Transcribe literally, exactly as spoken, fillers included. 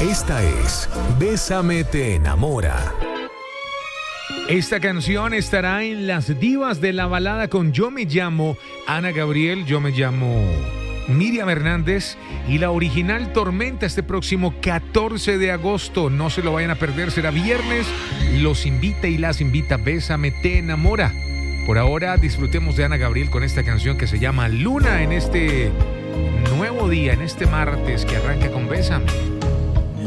Esta es Bésame te enamora. Esta canción estará en las divas de la balada con Yo me llamo Ana Gabriel, yo me llamo Miriam Hernández y la original Tormenta este próximo catorce de agosto. No se lo vayan a perder, será viernes. Los invita y las invita Bésame te enamora. Por ahora disfrutemos de Ana Gabriel con esta canción que se llama Luna en este nuevo día, en este martes que arranca con Bésame.